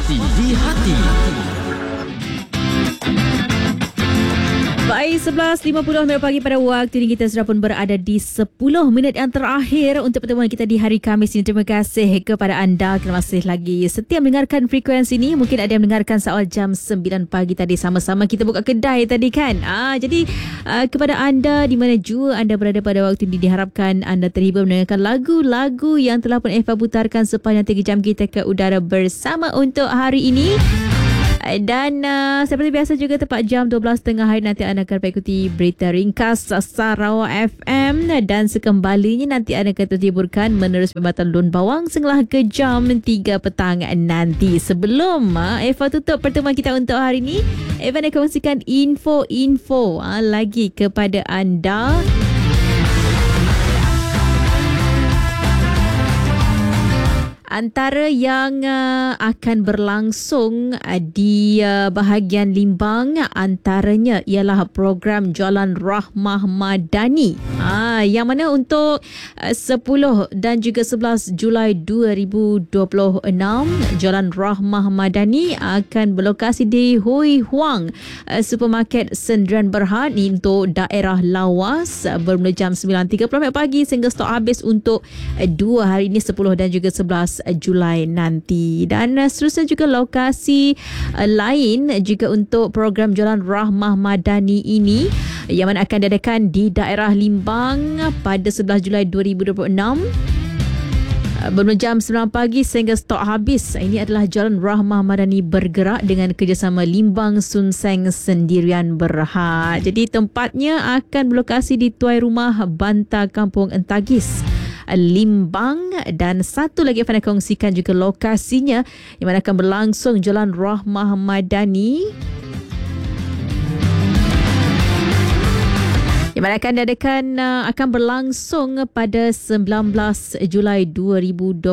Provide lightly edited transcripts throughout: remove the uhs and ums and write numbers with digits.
Pasti di hati. Baik, 11.50 pagi pada waktu ini kita sudah pun berada di 10 minit yang terakhir untuk pertemuan kita di hari Khamis ini. Terima kasih kepada anda kerana masih lagi setia mendengarkan frekuensi ini. Mungkin ada yang mendengarkan seawal jam 9 pagi tadi, sama-sama kita buka kedai tadi kan. Jadi kepada anda di mana jua anda berada pada waktu ini, diharapkan anda terhibur mendengarkan lagu-lagu yang telah pun Eva putarkan sepanjang 3 jam kita ke udara bersama untuk hari ini. Dan seperti biasa juga tepat jam 12.30 hari nanti anda akan ikuti berita ringkas Sarawak FM, dan sekembalinya nanti anda akan tertiburkan menerus pembatan Lun Bawang sehingga ke jam 3 petang nanti. Sebelum Eva tutup pertemuan kita untuk hari ini, Eva nak kongsikan info lagi kepada anda. Antara yang akan berlangsung di bahagian Limbang antaranya ialah program Jalan Rahmah Madani. Yang mana untuk 10 dan juga 11 Julai 2026, Jalan Rahmah Madani akan berlokasi di Hui Huang Supermarket Sendirian Berhad ni untuk daerah lawas, bermula jam 9.30 pagi sehingga stok habis untuk 2 hari ini, 10 dan juga 11 Julai nanti. Dan seterusnya juga lokasi lain juga untuk program Jalan Rahmah Madani ini yang mana akan diadakan di daerah Limbang pada 11 Julai 2026 bermula jam 9 pagi sehingga stok habis. Ini adalah Jalan Rahmah Madani bergerak dengan kerjasama Limbang Sunseng Sendirian Berhad. Jadi tempatnya akan berlokasi di Tuai Rumah Banta Kampung Entagis, Limbang. Dan satu lagi yang nak kongsikan juga lokasinya yang mana akan berlangsung Jalan Rahmah Madani yang mana akan berlangsung pada 19 Julai 2026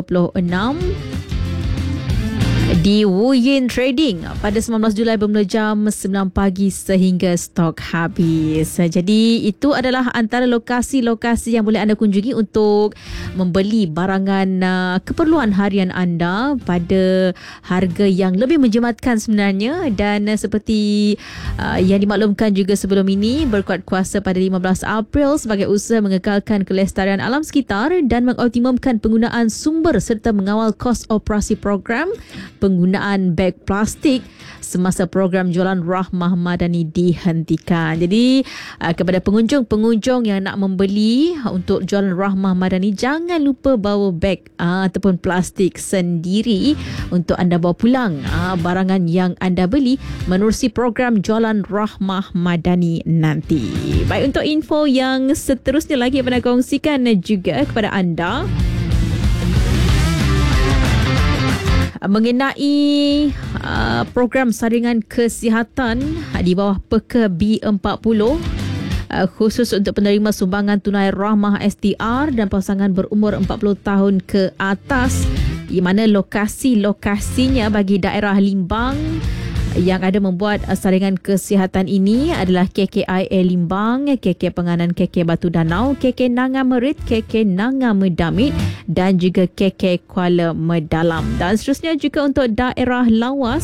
di Wuyin Trading pada 19 Julai bermula jam 9 pagi sehingga stok habis. Jadi itu adalah antara lokasi-lokasi yang boleh anda kunjungi untuk membeli barangan keperluan harian anda pada harga yang lebih menjimatkan sebenarnya. Dan seperti yang dimaklumkan juga sebelum ini, berkuat kuasa pada 15 April sebagai usaha mengekalkan kelestarian alam sekitar dan mengoptimumkan penggunaan sumber serta mengawal kos operasi program penggunaan beg plastik semasa program Jalan Rahmah Madani dihentikan. Jadi kepada pengunjung-pengunjung yang nak membeli untuk Jalan Rahmah Madani, jangan lupa bawa beg ataupun plastik sendiri untuk anda bawa pulang barangan yang anda beli menerusi program Jalan Rahmah Madani nanti. Baik, untuk info yang seterusnya lagi yang nak kongsikan juga kepada anda mengenai program saringan kesihatan di bawah Peka B40 khusus untuk penerima sumbangan tunai rahmah STR dan pasangan berumur 40 tahun ke atas, di mana lokasi-lokasinya bagi daerah Limbang yang ada membuat saringan kesihatan ini adalah KKIA Limbang, KK Penganan KK Batu Danau, KK Nanga Merit, KK Nanga Medamit dan juga KK Kuala Medalam. Dan seterusnya juga untuk daerah lawas,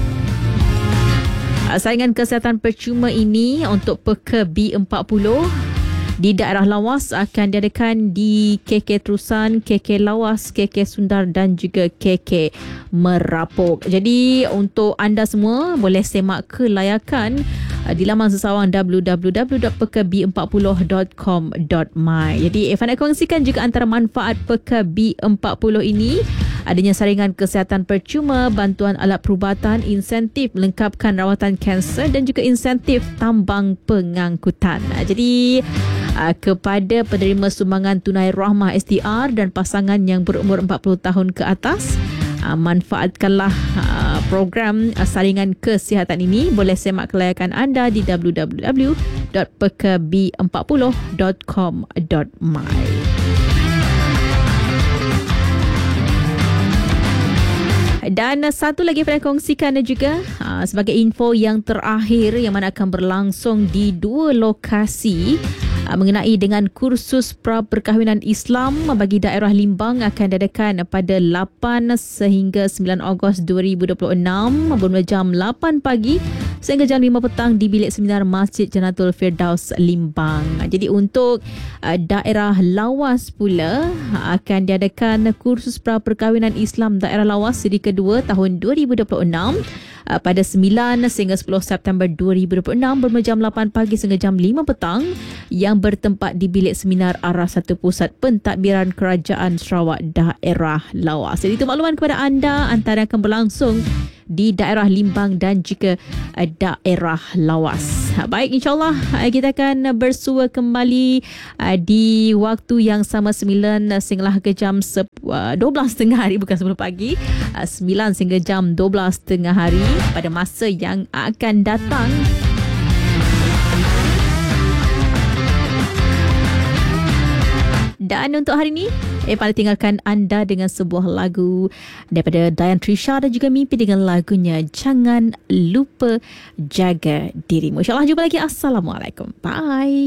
saringan kesihatan percuma ini untuk Peka B40 di daerah lawas akan diadakan di KK Terusan, KK Lawas, KK Sundar dan juga KK Merapuk. Jadi untuk anda semua boleh semak kelayakan di laman sesawang www.pekab40.com.my. Jadi Eva nak kongsikan juga antara manfaat Peka B40 ini adanya saringan kesihatan percuma, bantuan alat perubatan, insentif melengkapkan rawatan kanser dan juga insentif tambang pengangkutan. Jadi kepada penerima sumbangan tunai rahmah STR dan pasangan yang berumur 40 tahun ke atas, manfaatkanlah program saringan kesihatan ini. Boleh semak kelayakan anda di www.pekab40.com.my. Dan satu lagi yang saya kongsikan juga sebagai info yang terakhir yang mana akan berlangsung di dua lokasi mengenai dengan kursus pra-perkahwinan Islam bagi daerah Limbang akan diadakan pada 8 sehingga 9 Ogos 2026 bermula jam 8 pagi sehingga jam 5 petang di bilik seminar Masjid Jannatul Firdaus Limbang. Jadi untuk daerah Lawas pula akan diadakan kursus pra-perkahwinan Islam daerah Lawas siri kedua tahun 2026 pada 9 sehingga 10 September 2026 bermula jam 8 pagi sehingga jam 5 petang yang bertempat di bilik seminar Arah 1 Pusat Pentadbiran Kerajaan Sarawak daerah Lawas. Jadi itu makluman kepada anda antara yang akan berlangsung di daerah Limbang dan juga daerah Lawas. Baik, insyaAllah kita akan bersua kembali di waktu yang sama 9 sehinggalah ke jam 12.30 hari, bukan 10 pagi, 9 sehingga jam 12.30 hari pada masa yang akan datang. Dan untuk hari ini, pada tinggalkan anda dengan sebuah lagu daripada Dian Trisha dan juga Mimpi dengan lagunya Jangan Lupa Jaga Dirimu. InsyaAllah jumpa lagi. Assalamualaikum. Bye.